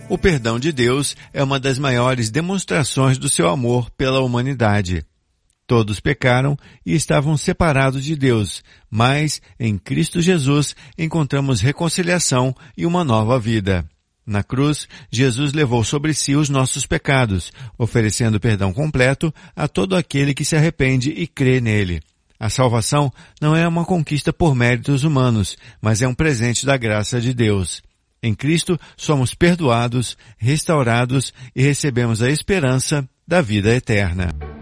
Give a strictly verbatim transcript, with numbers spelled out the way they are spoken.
O perdão de Deus é uma das maiores demonstrações do seu amor pela humanidade. Todos pecaram e estavam separados de Deus, mas em Cristo Jesus encontramos reconciliação e uma nova vida. Na cruz, Jesus levou sobre si os nossos pecados, oferecendo perdão completo a todo aquele que se arrepende e crê nele. A salvação não é uma conquista por méritos humanos, mas é um presente da graça de Deus. Em Cristo somos perdoados, restaurados e recebemos a esperança da vida eterna.